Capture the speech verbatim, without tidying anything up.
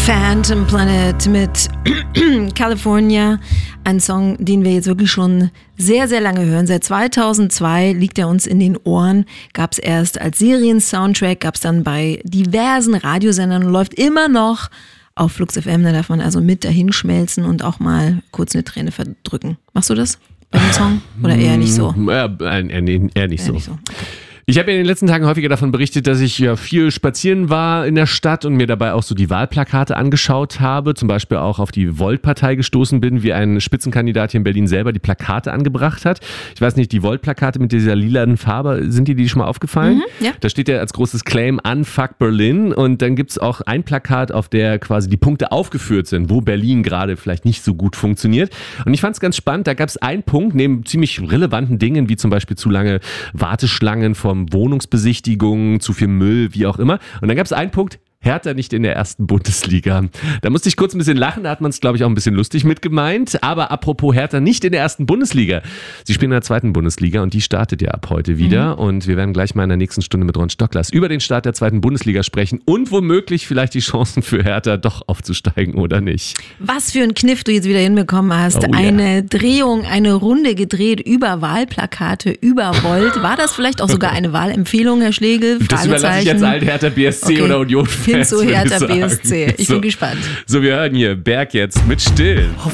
Phantom Planet mit California, ein Song, den wir jetzt wirklich schon sehr, sehr lange hören. Seit zweitausendzwei liegt er uns in den Ohren, gab es erst als Serien-Soundtrack, gab es dann bei diversen Radiosendern und läuft immer noch auf Flux F M. Da darf man also mit dahin schmelzen und auch mal kurz eine Träne verdrücken. Machst du das bei dem Song oder eher nicht so? Ja, eher, eher nicht eher so. Nicht so. Okay. Ich habe ja in den letzten Tagen häufiger davon berichtet, dass ich ja viel spazieren war in der Stadt und mir dabei auch so die Wahlplakate angeschaut habe, zum Beispiel auch auf die Volt-Partei gestoßen bin, wie ein Spitzenkandidat hier in Berlin selber die Plakate angebracht hat. Ich weiß nicht, die Volt-Plakate mit dieser lilanen Farbe, sind dir die schon mal aufgefallen? Mhm, ja. Da steht ja als großes Claim Unfuck Berlin und dann gibt es auch ein Plakat, auf der quasi die Punkte aufgeführt sind, wo Berlin gerade vielleicht nicht so gut funktioniert. Und ich fand es ganz spannend, da gab es einen Punkt neben ziemlich relevanten Dingen, wie zum Beispiel zu lange Warteschlangen vor Wohnungsbesichtigungen, zu viel Müll, wie auch immer. Und dann gab es einen Punkt, Hertha nicht in der ersten Bundesliga. Da musste ich kurz ein bisschen lachen, da hat man es, glaube ich, auch ein bisschen lustig mit gemeint. Aber apropos Hertha nicht in der ersten Bundesliga. Sie spielen in der zweiten Bundesliga und die startet ja ab heute wieder. Mhm. Und wir werden gleich mal in der nächsten Stunde mit Ron Stocklas über den Start der zweiten Bundesliga sprechen und womöglich vielleicht die Chancen für Hertha doch aufzusteigen oder nicht. Was für ein Kniff du jetzt wieder hinbekommen hast. Oh, eine yeah. Drehung, eine Runde gedreht über Wahlplakate, über Volt. War das vielleicht auch sogar eine Wahlempfehlung, Herr Schlegel? Das überlasse ich jetzt allen Hertha B S C okay. oder Union-Fans. Hin zu Hertha B S C. Ich so. bin gespannt. So, wir hören hier Berg jetzt mit Still. Auf